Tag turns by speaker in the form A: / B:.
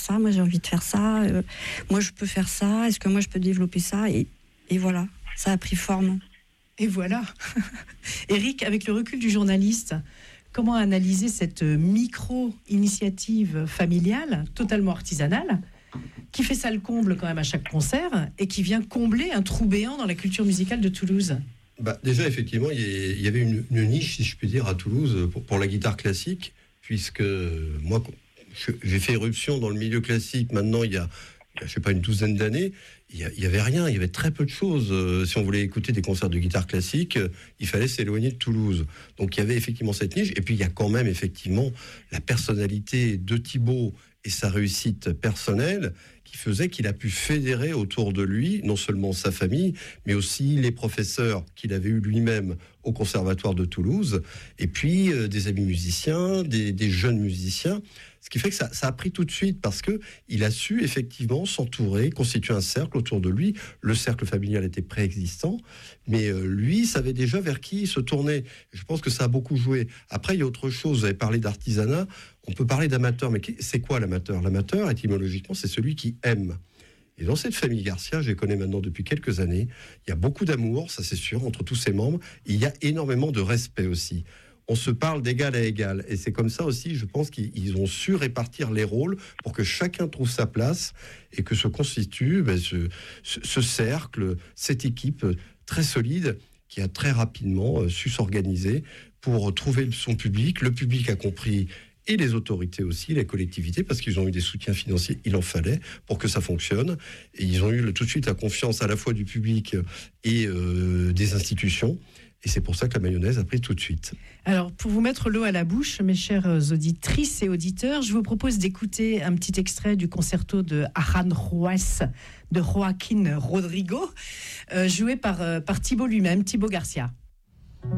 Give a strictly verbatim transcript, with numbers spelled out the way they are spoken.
A: ça, moi j'ai envie de faire ça, euh, moi je peux faire ça, est-ce que moi je peux développer ça, et, et voilà, ça a pris forme.
B: Et voilà. Éric, avec le recul du journaliste, comment analyser cette micro-initiative familiale, totalement artisanale, qui fait ça le comble quand même à chaque concert, et qui vient combler un trou béant dans la culture musicale de Toulouse?
C: Bah, déjà, effectivement, il y avait une, une niche, si je puis dire, à Toulouse pour, pour la guitare classique, puisque moi, j'ai fait éruption dans le milieu classique maintenant il y a, je sais pas, une douzaine d'années. Il y avait rien, il y avait très peu de choses. Si on voulait écouter des concerts de guitare classique, il fallait s'éloigner de Toulouse. Donc il y avait effectivement cette niche. Et puis il y a quand même effectivement la personnalité de Thibaut et sa réussite personnelle qui faisait qu'il a pu fédérer autour de lui non seulement sa famille, mais aussi les professeurs qu'il avait eu lui-même au Conservatoire de Toulouse, et puis euh, des amis musiciens, des, des jeunes musiciens. Ce qui fait que ça, ça a pris tout de suite, parce que il a su effectivement s'entourer, constituer un cercle autour de lui. Le cercle familial était préexistant, mais euh, lui savait déjà vers qui se tourner. Je pense que ça a beaucoup joué. Après, il y a autre chose. Vous avez parlé d'artisanat. On peut parler d'amateur, mais c'est quoi l'amateur? L'amateur, étymologiquement, c'est celui qui aime. Et dans cette famille Garcia, je les connais maintenant depuis quelques années, il y a beaucoup d'amour, ça c'est sûr, entre tous ses membres. Et il y a énormément de respect aussi. On se parle d'égal à égal. Et c'est comme ça aussi, je pense qu'ils ont su répartir les rôles pour que chacun trouve sa place et que se constitue ben, ce, ce, ce cercle, cette équipe très solide qui a très rapidement su s'organiser pour trouver son public. Le public a compris, et les autorités aussi, les collectivités, parce qu'ils ont eu des soutiens financiers, il en fallait pour que ça fonctionne. Et ils ont eu tout de suite la confiance à la fois du public et euh, des institutions. Et c'est pour ça que la mayonnaise a pris tout de suite.
B: Alors, pour vous mettre l'eau à la bouche, mes chères auditrices et auditeurs, je vous propose d'écouter un petit extrait du concerto de Aranjuez de Joaquín Rodrigo, euh, joué par, euh, par Thibaut lui-même, Thibaut Garcia.